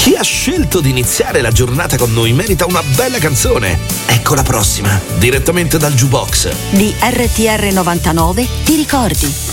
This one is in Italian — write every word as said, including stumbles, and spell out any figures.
Chi ha scelto di iniziare la giornata con noi merita una bella canzone. Ecco la prossima, direttamente dal jukebox di R T R novantanove, ti ricordi?